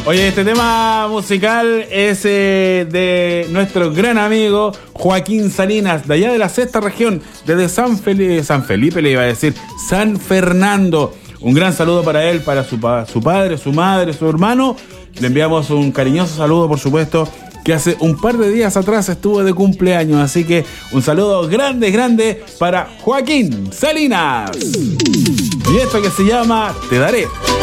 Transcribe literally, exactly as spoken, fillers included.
Oye, este tema musical es eh, de nuestro gran amigo Joaquín Salinas, de allá de la sexta región, desde San Felipe, San Felipe le iba a decir, San Fernando. Un gran saludo para él, para su, pa- su padre, su madre, su hermano. Le enviamos un cariñoso saludo, por supuesto, que hace un par de días atrás estuvo de cumpleaños. Así que un saludo grande, grande para Joaquín Salinas. Y esto que se llama Te Daré.